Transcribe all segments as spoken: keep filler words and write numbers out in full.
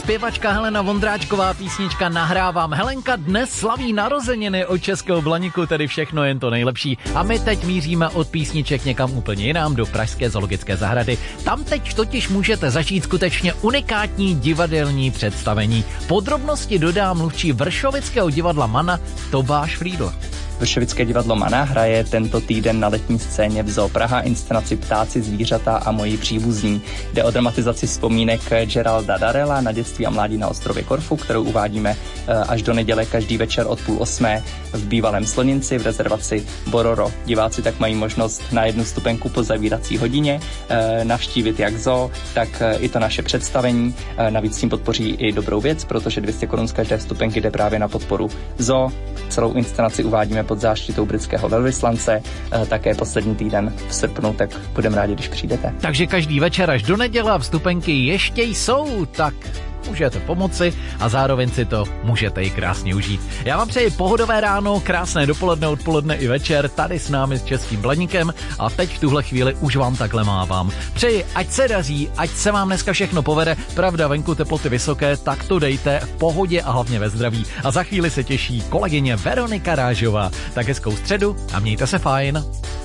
zpěvačka Helena Vondráčková, písnička Nahrávám. Helenka dnes slaví narozeniny od Českého Blaníku, tedy všechno jen to nejlepší. A my teď míříme od písniček někam úplně jinam, do Pražské zoologické zahrady. Tam teď totiž můžete zažít skutečně unikátní divadelní představení. Podrobnosti dodá mluvčí Vršovického divadla Mana Tomáš Frýdl. Vršovické divadlo Mana hraje tento týden na letní scéně v Zoo Praha inscenaci Ptáci, zvířata a moji příbuzní. Jde o dramatizaci vzpomínek Geralda Darella na dětství a mládí na ostrově Korfu, kterou uvádíme až do neděle každý večer od půl osmé v bývalém Sloninci v rezervaci Bororo. Diváci tak mají možnost na jednu vstupenku po zavírací hodině navštívit jak zoo, tak i to naše představení. Navíc tím podpoří i dobrou věc, protože dvě stě korun z každé vstupenky jde právě na podporu zoo. Celou inscenaci uvádíme pod záštitou britského velvyslance, také poslední týden v srpnu, tak budeme rádi, když přijdete. Takže každý večer až do neděle vstupenky ještě jsou, tak můžete pomoci a zároveň si to můžete i krásně užít. Já vám přeji pohodové ráno, krásné dopoledne, odpoledne i večer tady s námi s Českým Blaníkem a teď v tuhle chvíli už vám takhle mávám. Přeji, ať se daří, ať se vám dneska všechno povede, pravda venku teploty vysoké, tak to dejte v pohodě a hlavně ve zdraví. A za chvíli se těší kolegyně Veronika Rážová. Tak hezkou středu a mějte se fajn.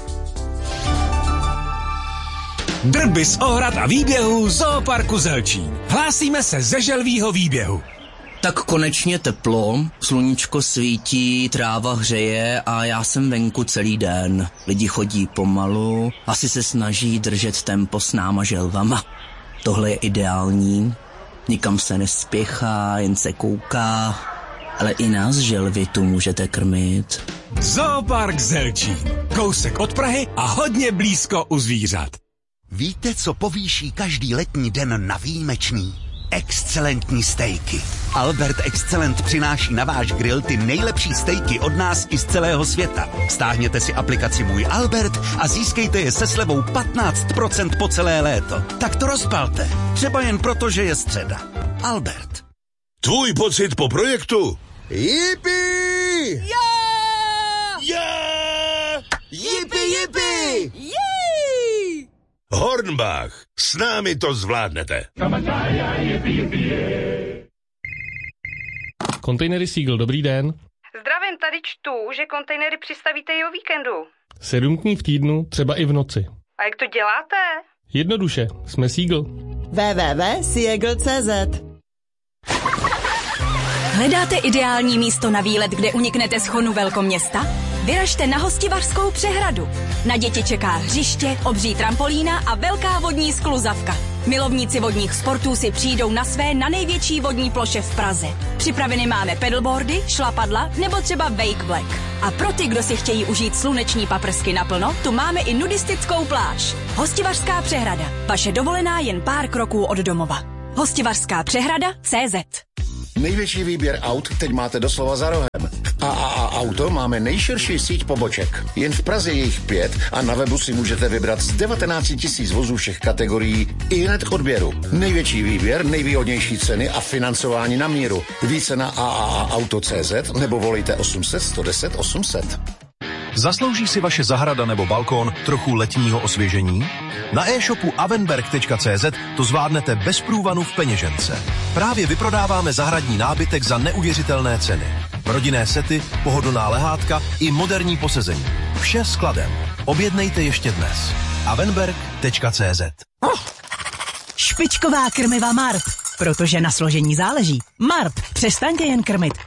Drby z ohrad a výběhů Zooparku Zelčín. Hlásíme se ze želvího výběhu. Tak konečně teplo, sluníčko svítí, tráva hřeje a já jsem venku celý den. Lidi chodí pomalu, asi se snaží držet tempo s náma želvama. Tohle je ideální, nikam se nespěchá, jen se kouká, ale i nás želvy tu můžete krmit. Zoopark Zelčín. Kousek od Prahy a hodně blízko u zvířat. Víte, co povýší každý letní den na výjimečný? Excelentní stejky. Albert Excellent přináší na váš grill ty nejlepší stejky od nás i z celého světa. Stáhněte si aplikaci Můj Albert a získejte je se slevou patnáct procent po celé léto. Tak to rozpalte. Třeba jen proto, že je středa. Albert. Tvůj pocit po projektu? Yippie! Yeah! Yeah! Yippie, yippie! Yeah! Hornbach, s námi to zvládnete. Kontejnery Seagull, dobrý den. Zdravím, tady čtu, že kontejnery přistavíte i o víkendu. Sedm dní v týdnu, třeba i v noci. A jak to děláte? Jednoduše, jsme Seagull. w w w tečka seagull tečka c z. Hledáte ideální místo na výlet, kde uniknete z chonu velkoměsta? Vyražte na Hostivařskou přehradu. Na děti čeká hřiště, obří trampolína a velká vodní skluzavka. Milovníci vodních sportů si přijdou na své na největší vodní ploše v Praze. Připraveny máme pedalboardy, šlapadla nebo třeba wake black. A pro ty, kdo si chtějí užít sluneční paprsky naplno, tu máme i nudistickou pláž. Hostivařská přehrada. Vaše dovolená jen pár kroků od domova. Hostivařská přehrada tečka cé zet. Největší výběr aut teď máte doslova za rohem. A A A Auto máme nejširší síť poboček. Jen v Praze je jich pět a na webu si můžete vybrat z devatenáct tisíc vozů všech kategorií i hned k odběru. Největší výběr, nejvýhodnější ceny a financování na míru. Více na A A A auto tečka cé zet nebo volejte osm set, sto deset, osm set. Zaslouží si vaše zahrada nebo balkón trochu letního osvěžení? Na e-shopu avenberg tečka cé zet to zvládnete bez průvanu v peněžence. Právě vyprodáváme zahradní nábytek za neuvěřitelné ceny. Rodinné sety, pohodlná lehátka i moderní posezení. Vše skladem. Objednejte ještě dnes. avenberg tečka cé zet. Oh, špičková krmiva Mart, protože na složení záleží. Mart, přestaňte jen krmit.